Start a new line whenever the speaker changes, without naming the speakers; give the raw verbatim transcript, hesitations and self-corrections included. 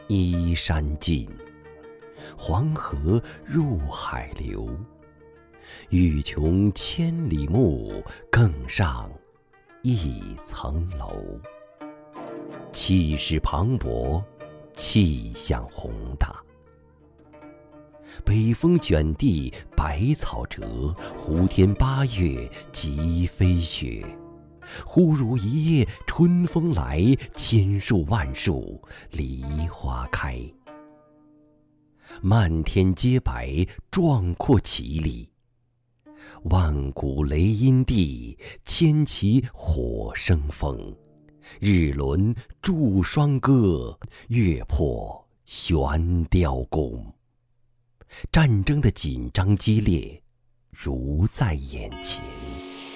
依山尽，黄河入海流。欲穷千里目，更上一层楼。气势磅礴，气象宏大。北风卷地，百草折，胡天八月即飞雪。忽如一夜春风来，千树万树梨花开。漫天皆白，壮阔绮丽。万古雷音地，千骑火生风。日轮祝双歌，月破悬雕弓。战争的紧张激烈，如在眼前。